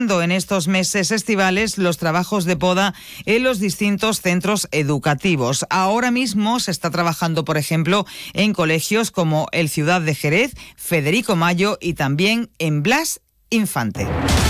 en estos meses estivales los trabajos de poda en los distintos centros educativos. Ahora mismo se está trabajando, por ejemplo, en colegios como el Ciudad de Jerez, Federico Mayo y también en Blas Infante.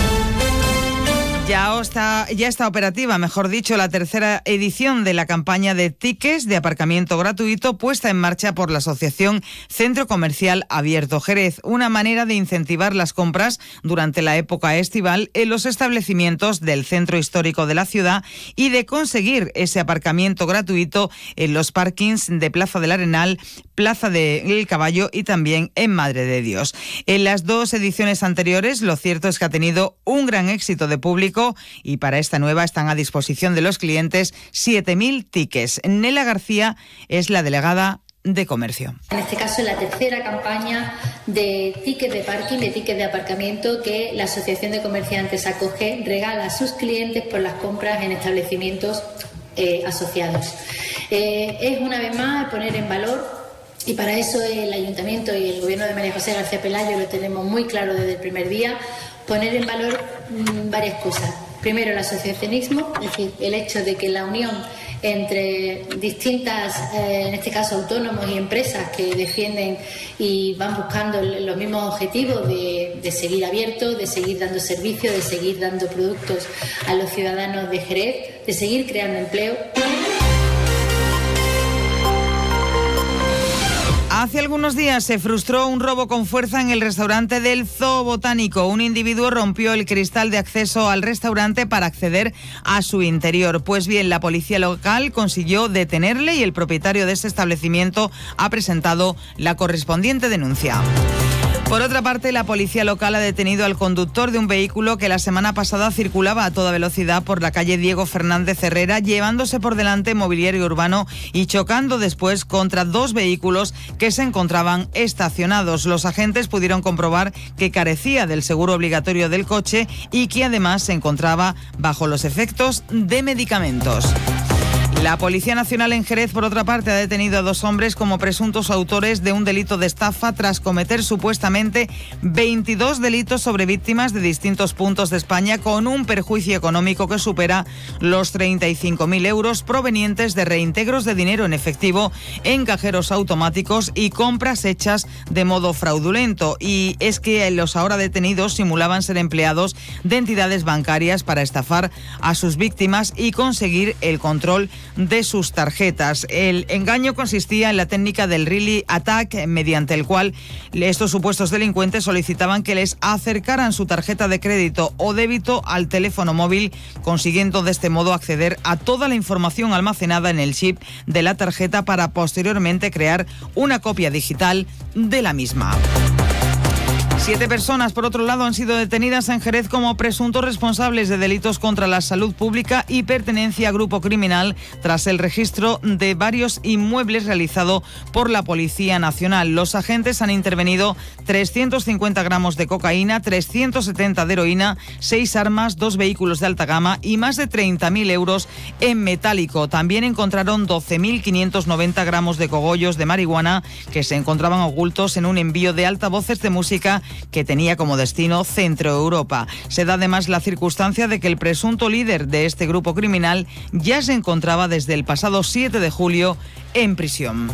Ya está operativa, mejor dicho, la tercera edición de la campaña de tickets de aparcamiento gratuito puesta en marcha por la Asociación Centro Comercial Abierto Jerez, una manera de incentivar las compras durante la época estival en los establecimientos del centro histórico de la ciudad y de conseguir ese aparcamiento gratuito en los parkings de Plaza del Arenal, Plaza del Caballo y también en Madre de Dios. En las dos ediciones anteriores, lo cierto es que ha tenido un gran éxito de público y para esta nueva están a disposición de los clientes 7.000 tickets. Nela García es la delegada de Comercio. En este caso, la tercera campaña de tickets de parking, de tickets de aparcamiento que la Asociación de Comerciantes acoge, regala a sus clientes por las compras en establecimientos asociados. Es una vez más poner en valor. Y para eso el Ayuntamiento y el Gobierno de María José García Pelayo lo tenemos muy claro desde el primer día, poner en valor varias cosas. Primero, el asociacionismo, es decir, el hecho de que la unión entre distintas, en este caso autónomos y empresas que defienden y van buscando los mismos objetivos de seguir abiertos, de seguir dando servicios, de seguir dando productos a los ciudadanos de Jerez, de seguir creando empleo. Hace algunos días se frustró un robo con fuerza en el restaurante del Zoo Botánico. Un individuo rompió el cristal de acceso al restaurante para acceder a su interior. Pues bien, la policía local consiguió detenerle y el propietario de ese establecimiento ha presentado la correspondiente denuncia. Por otra parte, la policía local ha detenido al conductor de un vehículo que la semana pasada circulaba a toda velocidad por la calle Diego Fernández Herrera, llevándose por delante mobiliario urbano y chocando después contra dos vehículos que se encontraban estacionados. Los agentes pudieron comprobar que carecía del seguro obligatorio del coche y que además se encontraba bajo los efectos de medicamentos. La Policía Nacional en Jerez, por otra parte, ha detenido a dos hombres como presuntos autores de un delito de estafa tras cometer supuestamente 22 delitos sobre víctimas de distintos puntos de España con un perjuicio económico que supera los 35.000 euros provenientes de reintegros de dinero en efectivo en cajeros automáticos y compras hechas de modo fraudulento. Y es que los ahora detenidos simulaban ser empleados de entidades bancarias para estafar a sus víctimas y conseguir el control de sus tarjetas. El engaño consistía en la técnica del Really Attack, mediante el cual estos supuestos delincuentes solicitaban que les acercaran su tarjeta de crédito o débito al teléfono móvil, consiguiendo de este modo acceder a toda la información almacenada en el chip de la tarjeta para posteriormente crear una copia digital de la misma. 7 personas, por otro lado, han sido detenidas en Jerez como presuntos responsables de delitos contra la salud pública y pertenencia a grupo criminal tras el registro de varios inmuebles realizado por la Policía Nacional. Los agentes han intervenido 350 gramos de cocaína, 370 de heroína, 6 armas, 2 vehículos de alta gama y más de 30.000 euros en metálico. También encontraron 12.590 gramos de cogollos de marihuana que se encontraban ocultos en un envío de altavoces de música que tenía como destino Centro Europa. Se da además la circunstancia de que el presunto líder de este grupo criminal ya se encontraba desde el pasado 7 de julio en prisión.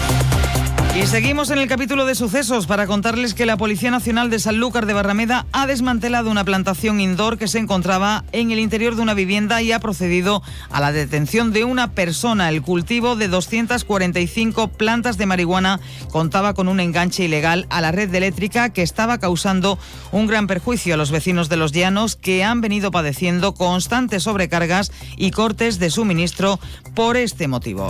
Y seguimos en el capítulo de sucesos para contarles que la Policía Nacional de Sanlúcar de Barrameda ha desmantelado una plantación indoor que se encontraba en el interior de una vivienda y ha procedido a la detención de una persona. El cultivo de 245 plantas de marihuana contaba con un enganche ilegal a la red eléctrica que estaba causando un gran perjuicio a los vecinos de Los Llanos, que han venido padeciendo constantes sobrecargas y cortes de suministro por este motivo.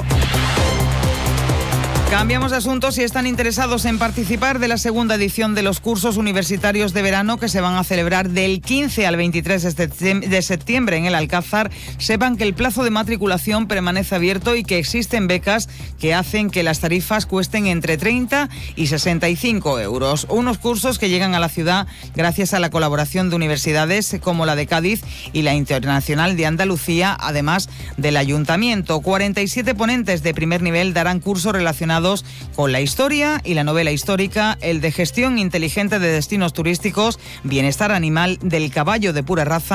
Cambiamos de asunto. Si están interesados en participar de la segunda edición de los cursos universitarios de verano que se van a celebrar del 15 al 23 de septiembre en el Alcázar, sepan que el plazo de matriculación permanece abierto y que existen becas que hacen que las tarifas cuesten entre 30 y 65 euros. Unos cursos que llegan a la ciudad gracias a la colaboración de universidades como la de Cádiz y la Internacional de Andalucía, además del Ayuntamiento. 47 ponentes de primer nivel darán cursos relacionados relacionados con la historia y la novela histórica, el de gestión inteligente de destinos turísticos, bienestar animal del caballo de pura raza